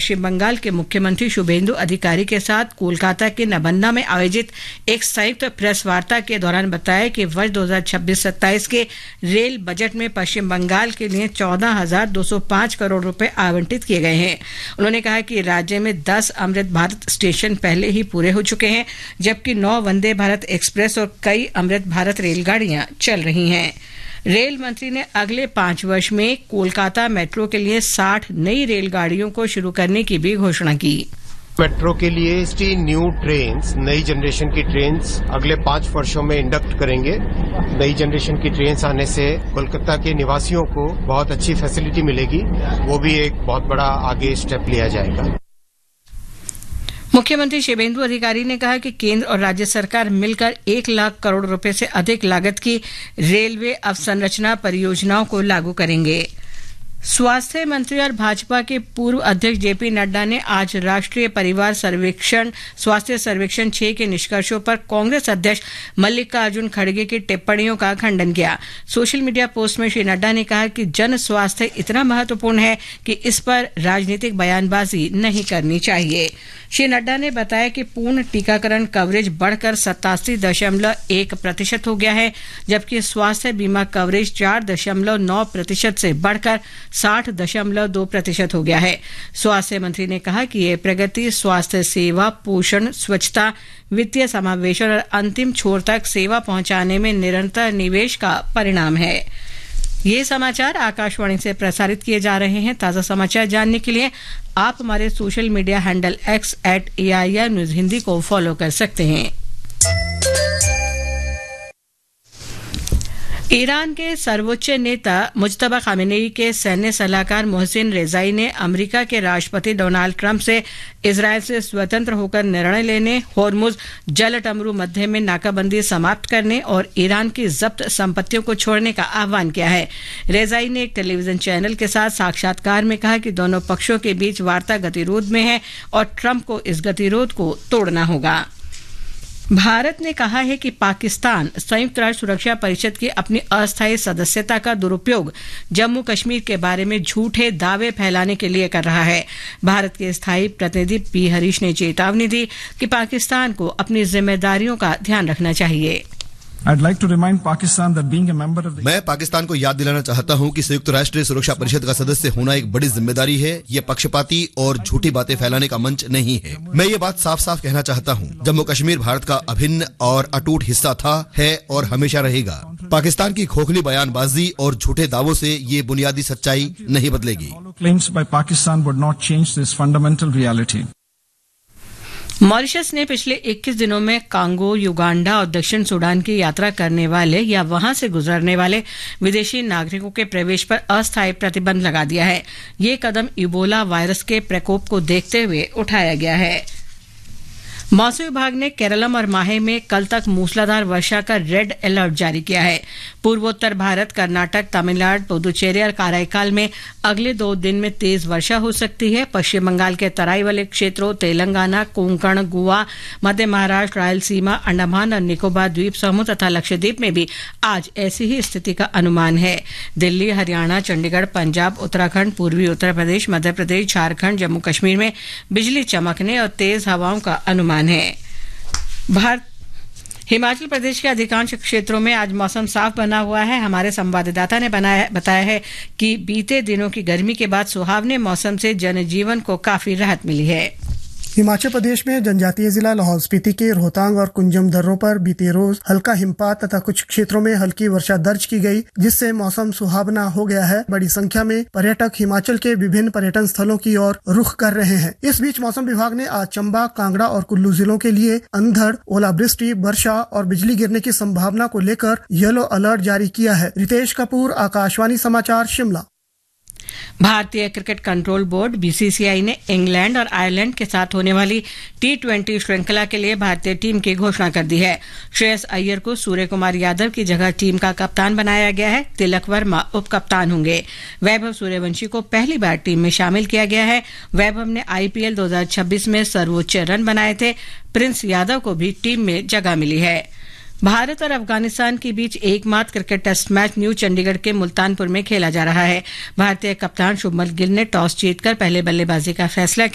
पश्चिम बंगाल के मुख्यमंत्री शुभेंदु अधिकारी के साथ कोलकाता के नबन्ना में आयोजित एक संयुक्त प्रेस वार्ता के दौरान बताया कि वर्ष 2026-27 के रेल बजट में पश्चिम बंगाल के लिए 14,205 करोड़ रुपए आवंटित किए गए हैं। उन्होंने कहा कि राज्य में 10 अमृत भारत स्टेशन पहले ही पूरे हो चुके हैं, जबकि 9 वंदे भारत एक्सप्रेस और कई अमृत भारत रेलगाड़ियां चल रही हैं। रेल मंत्री ने अगले 5 वर्ष में कोलकाता मेट्रो के लिए 60 नई रेलगाड़ियों को शुरू करने की भी घोषणा की। मेट्रो के लिए 60 न्यू ट्रेन्स, नई जनरेशन की ट्रेन्स अगले 5 वर्षों में इंडक्ट करेंगे। नई जनरेशन की ट्रेन्स आने से कोलकाता के निवासियों को बहुत अच्छी फैसिलिटी मिलेगी, वो भी एक बहुत बड़ा आगे स्टेप लिया जाएगा। मुख्यमंत्री शुभेंदु अधिकारी ने कहा कि केंद्र और राज्य सरकार मिलकर 1 लाख करोड़ रुपए से अधिक लागत की रेलवे अवसंरचना परियोजनाओं को लागू करेंगे। स्वास्थ्य मंत्री और भाजपा के पूर्व अध्यक्ष जेपी नड्डा ने आज राष्ट्रीय परिवार सर्वेक्षण स्वास्थ्य सर्वेक्षण 6 के निष्कर्षों पर कांग्रेस अध्यक्ष मल्लिकार्जुन खड़गे की टिप्पणियों का खंडन किया। सोशल मीडिया पोस्ट में श्री नड्डा ने कहा कि जन स्वास्थ्य इतना महत्वपूर्ण है कि इस पर राजनीतिक बयानबाजी नहीं करनी चाहिए। श्री नड्डा ने बताया कि पूर्ण टीकाकरण कवरेज बढ़कर 87.1% हो गया है, जबकि स्वास्थ्य बीमा कवरेज 4.9% से बढ़कर 60.2% हो गया है। स्वास्थ्य मंत्री ने कहा कि ये प्रगति स्वास्थ्य सेवा, पोषण, स्वच्छता, वित्तीय समावेशन और अंतिम छोर तक सेवा पहुंचाने में निरंतर निवेश का परिणाम है। ये समाचार आकाशवाणी से प्रसारित किए जा रहे हैं। ताजा समाचार जानने के लिए आप हमारे social media handle X @AIR news Hindi को फॉलो कर सकते हैं। ईरान के सर्वोच्च नेता मुज्तबा खामेनेई के सैन्य सलाहकार मोहसिन रेजाई ने अमेरिका के राष्ट्रपति डोनाल्ड ट्रंप से इजरायल से स्वतंत्र होकर निर्णय लेने, होर्मुज जल टमरू मध्य में नाकाबंदी समाप्त करने और ईरान की जब्त संपत्तियों को छोड़ने का आह्वान किया है। रेजाई ने एक टेलीविजन चैनल के साथ साक्षात्कार में कहा कि दोनों पक्षों के बीच वार्ता गतिरोध में है और ट्रंप को इस गतिरोध को तोड़ना होगा। भारत ने कहा है कि पाकिस्तान संयुक्त राष्ट्र सुरक्षा परिषद की अपनी अस्थायी सदस्यता का दुरुपयोग जम्मू कश्मीर के बारे में झूठे दावे फैलाने के लिए कर रहा है। भारत के स्थायी प्रतिनिधि पी हरीश ने चेतावनी दी कि पाकिस्तान को अपनी जिम्मेदारियों का ध्यान रखना चाहिए। मैं पाकिस्तान को याद दिलाना चाहता हूं कि संयुक्त राष्ट्र सुरक्षा परिषद का सदस्य होना एक बड़ी जिम्मेदारी है। ये पक्षपाती और झूठी बातें फैलाने का मंच नहीं है। मैं ये बात साफ साफ कहना चाहता हूं, जम्मू कश्मीर भारत का अभिन्न और अटूट हिस्सा था, है और हमेशा रहेगा। पाकिस्तान की खोखली बयानबाजी और झूठे दावों से ये बुनियादी सच्चाई नहीं बदलेगी। मॉरिशस ने पिछले 21 दिनों में कांगो, युगांडा और दक्षिण सूडान की यात्रा करने वाले या वहां से गुजरने वाले विदेशी नागरिकों के प्रवेश पर अस्थायी प्रतिबंध लगा दिया है। ये कदम इबोला वायरस के प्रकोप को देखते हुए उठाया गया है। मौसम विभाग ने केरलम और माहे में कल तक मूसलाधार वर्षा का रेड अलर्ट जारी किया है। पूर्वोत्तर भारत, कर्नाटक, तमिलनाडु, पुदुचेरी और काराईकाल में अगले 2 दिन में तेज वर्षा हो सकती है। पश्चिम बंगाल के तराई वाले क्षेत्रों, तेलंगाना, कोंकण, गोवा, मध्य महाराष्ट्र, रायलसीमा, अंडमान और निकोबार द्वीप समूह तथा लक्षद्वीप में भी आज ऐसी ही स्थिति का अनुमान है। दिल्ली, हरियाणा, चंडीगढ़, पंजाब, उत्तराखंड, पूर्वी उत्तर प्रदेश, मध्य प्रदेश, झारखंड, जम्मू कश्मीर में बिजली चमकने और तेज हवाओं का अनुमान है। हिमाचल प्रदेश के अधिकांश क्षेत्रों में आज मौसम साफ बना हुआ है। हमारे संवाददाता ने बताया है कि बीते दिनों की गर्मी के बाद सुहावने मौसम से जनजीवन को काफी राहत मिली है। हिमाचल प्रदेश में जनजातीय जिला लाहौल स्पीति के रोहतांग और कुंजम दर्रों पर बीते रोज हल्का हिमपात तथा कुछ क्षेत्रों में हल्की वर्षा दर्ज की गई, जिससे मौसम सुहावना हो गया है। बड़ी संख्या में पर्यटक हिमाचल के विभिन्न पर्यटन स्थलों की ओर रुख कर रहे हैं। इस बीच मौसम विभाग ने आज चंबा, कांगड़ा और कुल्लू जिलों के लिए अंधड़, ओलावृष्टि, वर्षा और बिजली गिरने की संभावना को लेकर येलो अलर्ट जारी किया है। रितेश कपूर, आकाशवाणी समाचार, शिमला। भारतीय क्रिकेट कंट्रोल बोर्ड बीसीसीआई ने इंग्लैंड और आयरलैंड के साथ होने वाली T20 श्रृंखला के लिए भारतीय टीम की घोषणा कर दी है। श्रेयस अय्यर को सूर्य कुमार यादव की जगह टीम का कप्तान बनाया गया है। तिलक वर्मा उप कप्तान होंगे। वैभव सूर्यवंशी को पहली बार टीम में शामिल किया गया है। वैभव ने IPL 2026 में सर्वोच्च रन बनाए थे। प्रिंस यादव को भी टीम में जगह मिली है। भारत और अफगानिस्तान के बीच एकमात्र cricket test match new Chandigarh के मुल्तानपुर में खेला जा रहा है। भारतीय कप्तान शुभमन गिल ने टॉस जीतकर पहले बल्लेबाजी का फैसला किया।